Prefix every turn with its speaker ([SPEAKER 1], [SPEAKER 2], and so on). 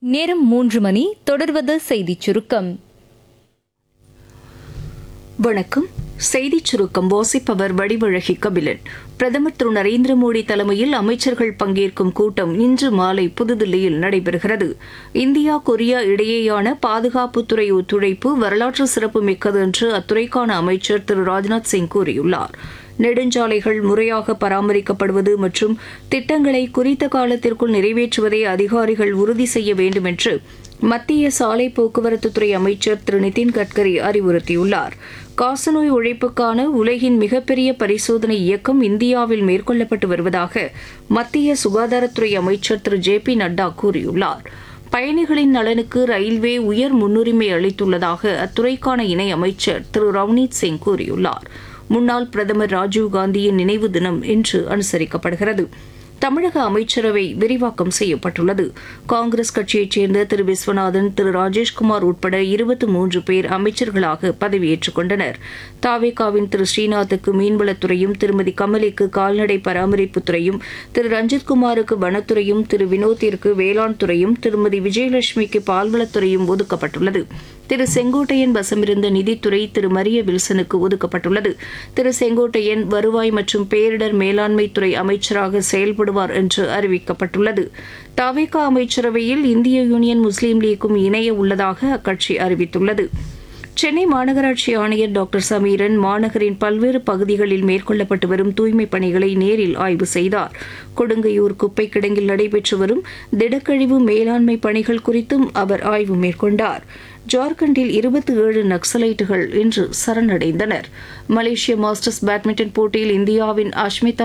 [SPEAKER 1] நேரம் 3 மணி. தொடர்வது செய்திச் சுருக்கம்.
[SPEAKER 2] வணக்கம். செய்திச் சுருக்கம் வாசிப்பவர் வடிவழகி கபிலன். பிரதமர் திரு நரேந்திர மோடி தலைமையில் அமைச்சர்கள் பங்கேற்கும் கூட்டம் இன்று மாலை புதுதில்லியில் நடைபெறுகிறது. இந்தியா கொரியா இடையேயான பாதுகாப்புத்துறை ஒத்துழைப்பு வரலாற்று சிறப்புமிக்கது என்று அத்துறைக்கான அமைச்சர் திரு ராஜ்நாத் சிங் கூறியுள்ளார். நெடுஞ்சாலைகள் முறையாக பராமரிக்கப்படுவது மற்றும் திட்டங்களை குறித்த காலத்திற்குள் நிறைவேற்றுவதை அதிகாரிகள் உறுதி செய்ய வேண்டும் என்று மத்திய சாலை போக்குவரத்துத்துறை அமைச்சர் திரு நிதின் கட்கரி அறிவுறுத்தியுள்ளார். காசநோய் ஒழிப்புக்கான உலகின் மிகப்பெரிய பரிசோதனை இயக்கம் இந்தியாவில் மேற்கொள்ளப்பட்டு வருவதாக மத்திய சுகாதாரத்துறை அமைச்சர் திரு ஜே.பி. நட்டா கூறியுள்ளார். பயணிகளின் நலனுக்கு ரயில்வே உயர் முன்னுரிமை அளித்துள்ளதாக அத்துறைக்கான இணை அமைச்சர் திரு ரவ்னீத் சிங் கூறியுள்ளார். முன்னாள் பிரதமர் ராஜீவ்காந்தியின் நினைவு தினம் இன்று அனுசரிக்கப்படுகிறது. தமிழக அமைச்சரவை விரிவாக்கம் செய்யப்பட்டுள்ளது. காங்கிரஸ் கட்சியைச் சேர்ந்த திரு விஸ்வநாதன், திரு ராஜேஷ்குமார் உட்பட 23 பேர் அமைச்சர்களாக பதவியேற்றுக் கொண்டனர். தாவேகாவின் திரு ஸ்ரீநாத்துக்கு மீன்வளத்துறையும், திருமதி கமலிக்கு கால்நடை பராமரிப்புத்துறையும், திரு ரஞ்சித்குமாருக்கு வனத்துறையும், திரு வினோத்திற்கு வேளாண் துறையும், திருமதி விஜயலட்சுமிக்கு பால்வளத்துறையும் ஒதுக்கப்பட்டுள்ளது. திரு செங்கோட்டையன் வசமிருந்த நிதித்துறை திரு மரிய வில்சனுக்கு ஒதுக்கப்பட்டுள்ளது. திரு செங்கோட்டையன் வருவாய் மற்றும் பேரிடர் மேலாண்மைத்துறை அமைச்சராக செயல்படுவார் என்று அறிவிக்கப்பட்டுள்ளது. தவேகா அமைச்சரவையில் இந்திய யூனியன் முஸ்லீம் லீக்கும் இணைய உள்ளதாக அக்கட்சி அறிவித்துள்ளது. சென்னை மாநகராட்சி ஆணையர் டாக்டர் சமீரன் மாநகரின் பல்வேறு பகுதிகளில் மேற்கொள்ளப்பட்டு வரும் தூய்மைப் பணிகளை நேரில் ஆய்வு செய்தார். கொடுங்கையூர் குப்பை கிடங்கில் நடைபெற்று வரும் திடக்கழிவு மேலாண்மை பணிகள் குறித்தும் அவர் ஆய்வு மேற்கொண்டார். ஜார்க்கண்டில் 27 நக்சலைட்டுகள் இன்று சரணடைந்தனர். மலேசிய மாஸ்டர்ஸ் பேட்மிண்டன் போட்டியில் இந்தியாவின் அஷ்மிதா